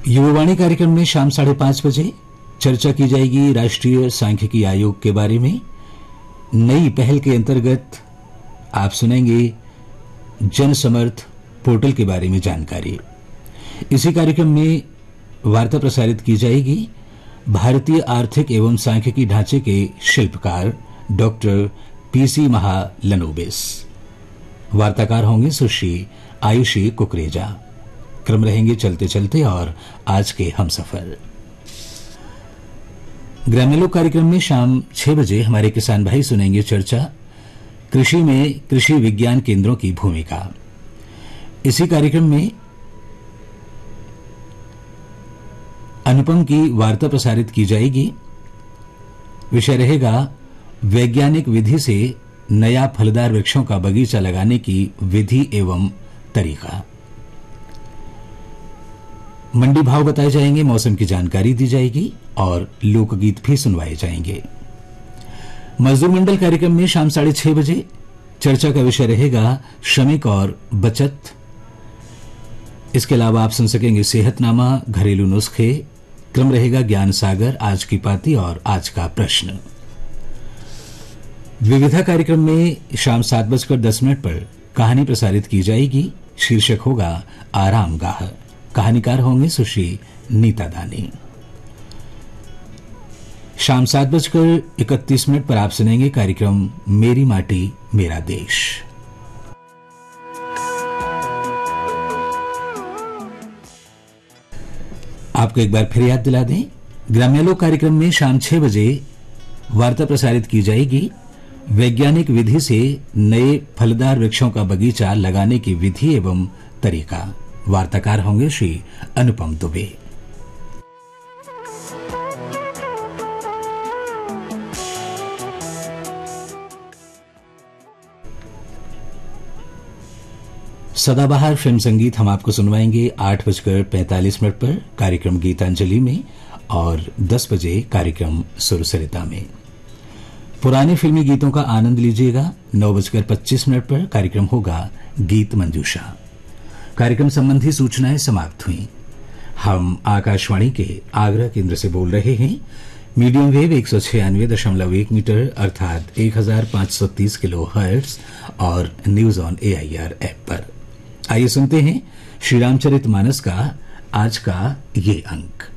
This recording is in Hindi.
युवावाणी कार्यक्रम में शाम 5:30 बजे चर्चा की जाएगी राष्ट्रीय सांख्यिकी आयोग के बारे में। नई पहल के अंतर्गत आप सुनेंगे जन समर्थ पोर्टल के बारे में जानकारी। इसी कार्यक्रम में वार्ता प्रसारित की जाएगी भारतीय आर्थिक एवं सांख्यिकी ढांचे के शिल्पकार डॉक्टर पीसी महालनोबिस। वार्ताकार होंगे सुश्री आयुषी कुकरेजा। क्रम रहेंगे चलते चलते और आज के हमसफर। ग्राम्यलोक कार्यक्रम में शाम 6 बजे हमारे किसान भाई सुनेंगे चर्चा कृषि में कृषि विज्ञान केंद्रों की भूमिका। इसी कार्यक्रम में अनुपम की वार्ता प्रसारित की जाएगी। विषय रहेगा वैज्ञानिक विधि से नया फलदार वृक्षों का बगीचा लगाने की विधि एवं तरीका। मंडी भाव बताए जाएंगे, मौसम की जानकारी दी जाएगी और लोकगीत भी सुनवाए जाएंगे। मजदूर मंडल कार्यक्रम में शाम 6:30 बजे चर्चा का विषय रहेगा श्रमिक और बचत। इसके अलावा आप सुन सकेंगे सेहतनामा, घरेलू नुस्खे। क्रम रहेगा ज्ञान सागर, आज की पाती और आज का प्रश्न। विविधा कार्यक्रम में शाम 7:10 पर कहानी प्रसारित की जाएगी। शीर्षक होगा आराम गाह। कहानीकार होंगे सुश्री नीता दानी। शाम 7:31 पर आप सुनेंगे कार्यक्रम मेरी माटी मेरा देश। आपको एक बार फिर याद दिला दें, ग्राम्यलोक कार्यक्रम में शाम 6 बजे वार्ता प्रसारित की जाएगी वैज्ञानिक विधि से नए फलदार वृक्षों का बगीचा लगाने की विधि एवं तरीका। वार्ताकार होंगे श्री अनुपम दुबे। सदाबहार फिल्म संगीत हम आपको सुनवाएंगे 8:45 पर कार्यक्रम गीतांजलि में और 10 बजे कार्यक्रम सुरसरिता में। पुराने फिल्मी गीतों का आनंद लीजिएगा। 9:25 पर कार्यक्रम होगा गीत मंजूषा। कार्यक्रम संबंधी सूचनाएं समाप्त हुई। हम आकाशवाणी के आगरा केंद्र से बोल रहे हैं। मीडियम वेव 196.1 मीटर अर्थात 1530 किलोहर्ट्ज और न्यूज ऑन AIR ऐप पर। आइए सुनते हैं श्री रामचरितमानस का आज का ये अंक।